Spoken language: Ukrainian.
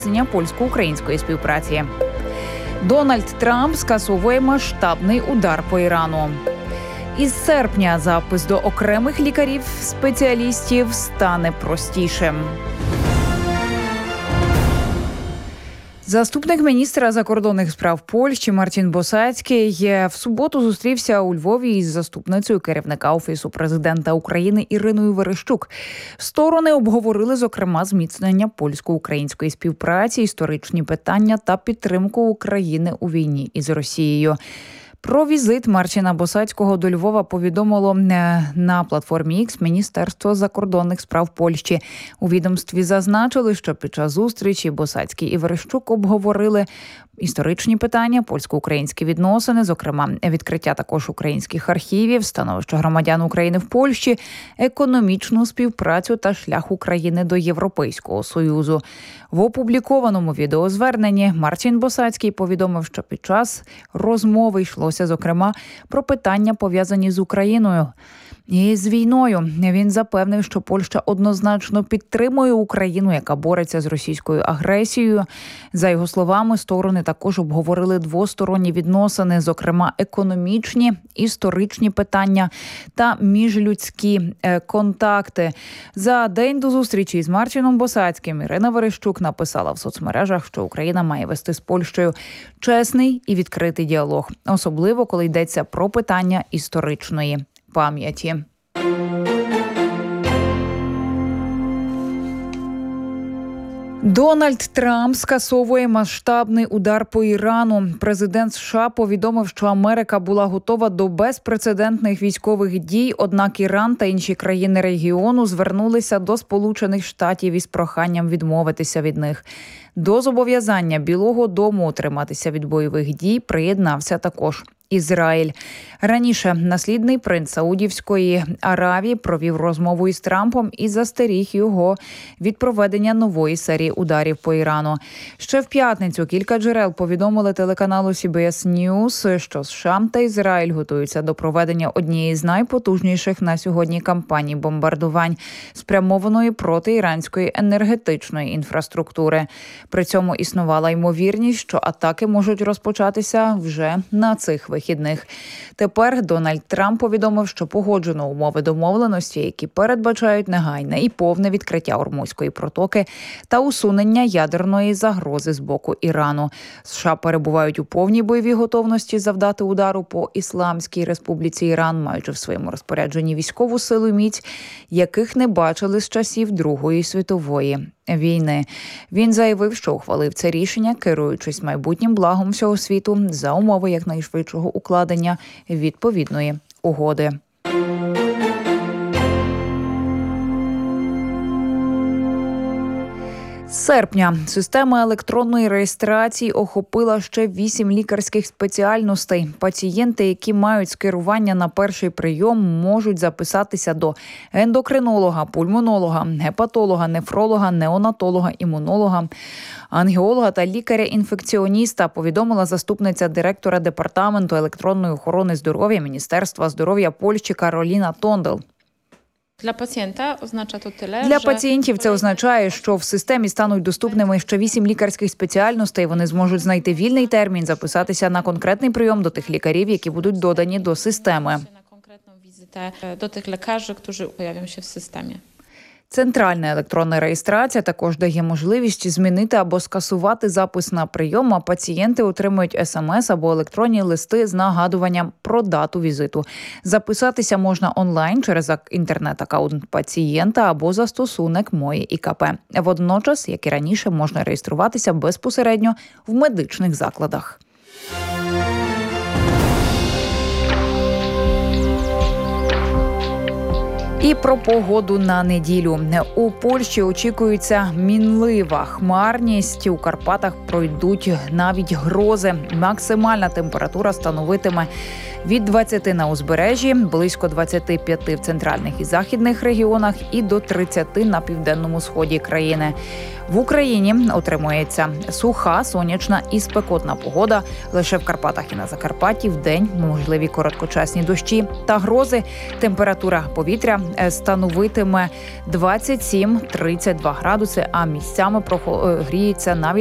польсько-української співпраці. Дональд Трамп скасовує масштабний удар по Ірану. Із серпня запис до окремих лікарів-спеціалістів стане простішим. Заступник міністра закордонних справ Польщі Марцін Босацький в суботу зустрівся у Львові із заступницею керівника Офісу президента України Іриною Верещук. Сторони обговорили, зокрема, зміцнення польсько-української співпраці, історичні питання та підтримку України у війні із Росією. Про візит Марціна Босацького до Львова повідомило на платформі X Міністерство закордонних справ Польщі. У відомстві зазначили, що під час зустрічі Босацький і Верещук обговорили історичні питання, польсько-українські відносини, зокрема відкриття також українських архівів, становище громадян України в Польщі, економічну співпрацю та шлях України до Європейського Союзу. В опублікованому відеозверненні Марцін Босацький повідомив, що під час розмови йшлося, зокрема, про питання, пов'язані з Україною і з війною. Він запевнив, що Польща однозначно підтримує Україну, яка бореться з російською агресією. За його словами, сторони також обговорили двосторонні відносини, зокрема економічні, історичні питання та міжлюдські контакти. За день до зустрічі з Марціном Босацьким Ірина Верещук написала в соцмережах, що Україна має вести з Польщею чесний і відкритий діалог, особливо коли йдеться про питання історичної пам'яті. Дональд Трамп скасовує масштабний удар по Ірану. Президент США повідомив, що Америка була готова до безпрецедентних військових дій, однак Іран та інші країни регіону звернулися до Сполучених Штатів із проханням відмовитися від них. До зобов'язання Білого дому утриматися від бойових дій приєднався також Ізраїль. Раніше наслідний принц Саудівської Аравії провів розмову із Трампом і застеріг його від проведення нової серії ударів по Ірану. Ще в п'ятницю кілька джерел повідомили телеканалу CBS News, що США та Ізраїль готуються до проведення однієї з найпотужніших на сьогодні кампаній бомбардувань, спрямованої проти іранської енергетичної інфраструктури. При цьому існувала ймовірність, що атаки можуть розпочатися вже на цих вихідних. Тепер Дональд Трамп повідомив, що погоджено умови домовленості, які передбачають негайне і повне відкриття Ормузької протоки та усунення ядерної загрози з боку Ірану. США перебувають у повній бойовій готовності завдати удару по Ісламській Республіці Іран, маючи в своєму розпорядженні військову силу і міць, яких не бачили з часів Другої світової війни. Він заявив, що ухвалив це рішення, керуючись майбутнім благом всього світу за умови якнайшвидшого укладення відповідної угоди. З серпня система електронної реєстрації охопила ще 8 лікарських спеціальностей. Пацієнти, які мають скерування на перший прийом, можуть записатися до ендокринолога, пульмонолога, гепатолога, нефролога, неонатолога, імунолога, ангіолога та лікаря-інфекціоніста, повідомила заступниця директора Департаменту електронної охорони здоров'я Міністерства здоров'я Польщі Кароліна Тондел. Для пацієнтів це означає, що в системі стануть доступними ще 8 лікарських спеціальностей. Вони зможуть знайти вільний термін, записатися на конкретний прийом до тих лікарів, які будуть додані до системи. До тих лікарів, які появляться в системі. Центральна електронна реєстрація також дає можливість змінити або скасувати запис на прийом, а пацієнти отримують СМС або електронні листи з нагадуванням про дату візиту. Записатися можна онлайн через інтернет-аккаунт пацієнта або застосунок «Моє ІКП». Водночас, як і раніше, можна реєструватися безпосередньо в медичних закладах. І про погоду на неділю. У Польщі очікується мінлива хмарність. У Карпатах пройдуть навіть грози. Максимальна температура становитиме від 20 на узбережжі, близько 25 в центральних і західних регіонах і до 30 на південному сході країни. В Україні отримується суха, сонячна і спекотна погода. Лише в Карпатах і на Закарпатті вдень можливі короткочасні дощі та грози. Температура повітря становитиме 27-32 градуси, а місцями гріється навіть